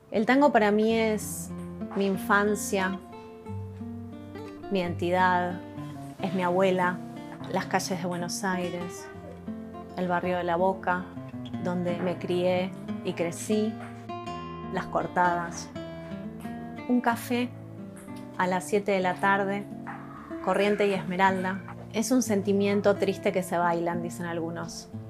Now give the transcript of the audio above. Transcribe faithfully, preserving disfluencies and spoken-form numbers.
El tango para mí es mi infancia, mi identidad, es mi abuela, las calles de Buenos Aires, el barrio de La Boca, donde me crié y crecí, las cortadas, un café a las siete de la tarde, Corriente y Esmeralda. Es un sentimiento triste que se bailan, dicen algunos.